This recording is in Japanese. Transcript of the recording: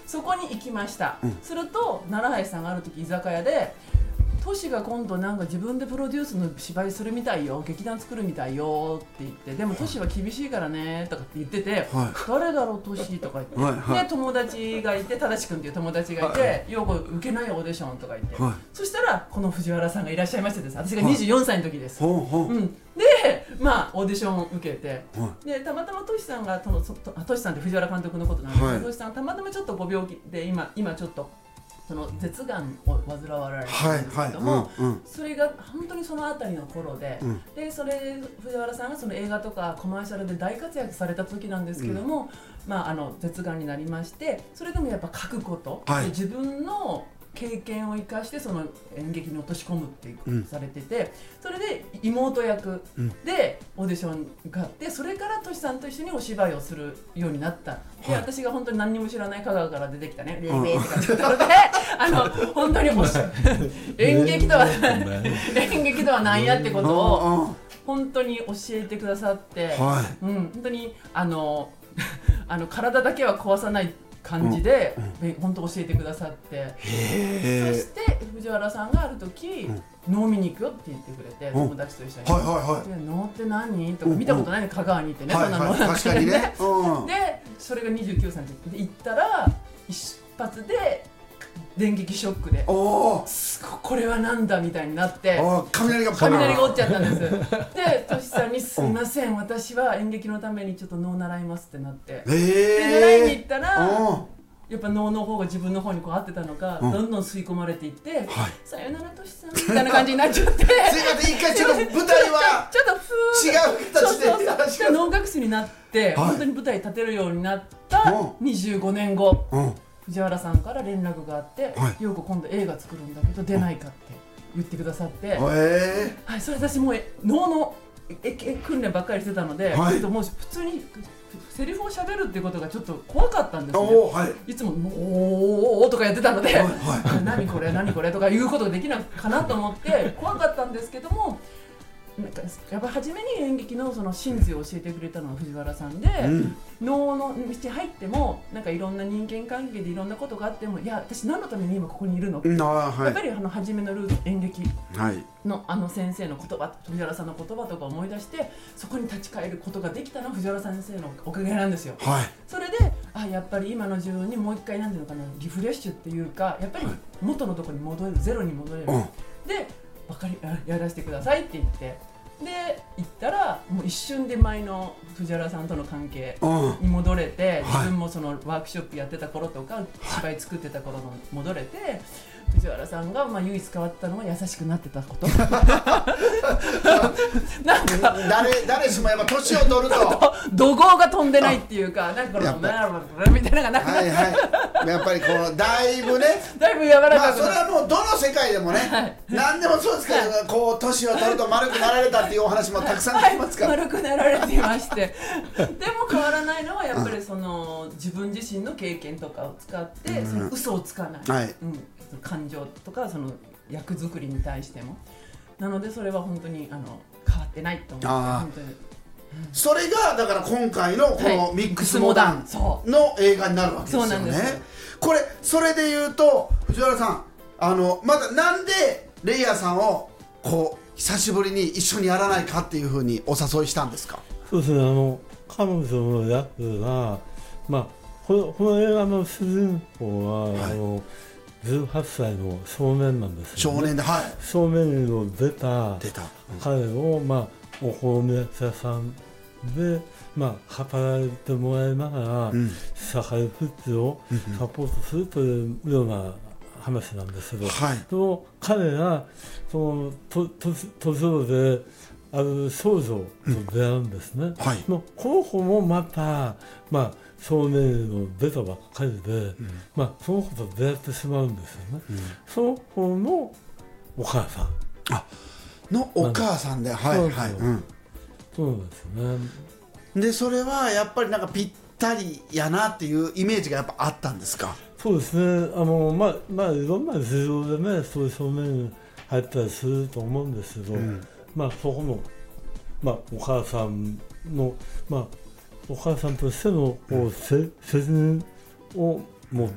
そこに行きました、すると奈良橋さんがある時居酒屋でトシが今度なんか自分でプロデュースの芝居するみたいよ、劇団作るみたいよって言って、でもトシは厳しいからねとかって言ってて、誰だろうトシとか言って、で友達がいて、正君っていう友達がいて、ようこ受けないオーディションとか言って、そしたらこの藤原さんがいらっしゃいましてです、私が24歳の時です、でまあオーディションを受けて、でたまたまトシさんがトシさんって藤原監督のことなんですけど、トシさんたまたまちょっとご病気で今ちょっとその舌がんを患われてるんですけども、それが本当にそのあたりの頃で、でそれ藤原さんがその映画とかコマーシャルで大活躍された時なんですけども、まあ舌がんになりまして、それでもやっぱ書くこと、で自分の経験を生かしてその演劇に落とし込むってされてて、それで妹役でオーディションがあって、それからトシさんと一緒にお芝居をするようになった。で私が本当に何にも知らない香川から出てきたね、レイベイって感じだったので、本当に演劇とは何やってことを本当に教えてくださって、本当に体だけは壊さない感じで、本当教えてくださって、そして藤原さんがある時、能見に行くよって言ってくれて、友達と一緒に、能って何とか見たことないね、香川に行ってね、そんなの確かにね、でそれが29歳の時で行ったら一発で電撃ショックで、これはなんだみたいになって、雷が落ちちゃったんです。でトシさんにすいません、私は演劇のためにちょっと能習いますってなって、で習いに行ったらやっぱ能の方が自分の方にこう合ってたのか、どんどん吸い込まれていって、さよならトシさんみたいな感じになっちゃって、すいません、一回ちょっと舞台はちょっと違う形で能楽師になって、本当に舞台立てるようになった25年後、藤原さんから連絡があって、陽子今度映画作るんだけど出ないかって言ってくださって、それ私もう能の訓練ばっかりしてたので、もう普通にセリフを喋るっていうことがちょっと怖かったんですね。いつも「おー」とかやってたので「何これ何これ」とか言うことができないかなと思って怖かったんですけども、なんかやっぱ初めに演劇のその真髄を教えてくれたのは藤原さんで、能の道入ってもなんかいろんな人間関係でいろんなことがあっても、いや私何のために今ここにいるの、やっぱり初めのルーツ演劇の先生の言葉、藤原さんの言葉とか思い出して、そこに立ち返ることができたのは藤原先生のおかげなんですよ。それでやっぱり今の自分にもう一回なんていうのかな、リフレッシュっていうか、やっぱり元のところに戻れる、ゼロに戻れる、でやらせてくださいって言って、で行ったらもう一瞬で前の藤原さんとの関係に戻れて、自分もそのワークショップやってた頃とか芝居作ってた頃に戻れて、藤原さんが唯一変わったのは優しくなってたことなんか誰しもやっぱ年を取ると怒号が飛んでないっていうか、なんかこのみたいなのがなくなって、 やっぱりこうだいぶね、 だいぶ柔らかく、 それはもうどの世界でもね、何でもそうですけど、こう年を取ると丸くなられたっていうお話もたくさん聞きますから、 丸くなられていまして、でも変わらないのはやっぱりその自分自身の経験とかを使ってその嘘をつかない、感情とかその役作りに対しても、なのでそれは本当に変わってないと思って、本当にそれがだから今回のこのミックスモダンの映画になるわけですよね。これそれで言うと藤原さん、まだなんでレイヤーさんをこう久しぶりに一緒にやらないかっていうふうにお誘いしたんですか？ そうですね、彼女の役が、この映画の主人公は、18歳の少年なんですよね。 少年で、 少年を出た彼を、お好み焼き屋さんで、働いてもらいながら、社会復帰をサポートするというような話なんですけど、その彼がその途上である少女と出会うんですね。この子もまた、少年を出たばっかりで、その子と出会ってしまうんですよね。その子のお母さんのお母さんで、 そうですね。 でそれはやっぱりなんかぴったりやなっていうイメージがやっぱあったんですか？ そうですね。いろんな事情でね、そういう少年入ったりすると思うんですけど、そこのお母さんのお母さんとしての責任を持っ